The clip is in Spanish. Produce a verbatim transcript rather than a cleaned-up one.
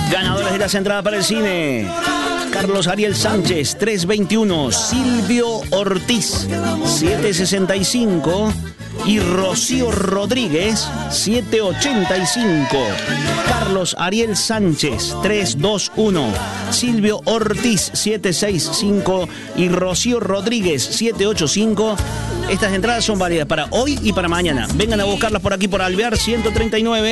Ganadores de las entradas para el cine: Carlos Ariel Sánchez, trescientos veintiuno, Silvio Ortiz, setecientos sesenta y cinco y Rocío Rodríguez, setecientos ochenta y cinco. Carlos Ariel Sánchez, trescientos veintiuno, Silvio Ortiz, setecientos sesenta y cinco y Rocío Rodríguez, setecientos ochenta y cinco. Estas entradas son válidas para hoy y para mañana. Vengan a buscarlas por aquí por Alvear ciento treinta y nueve.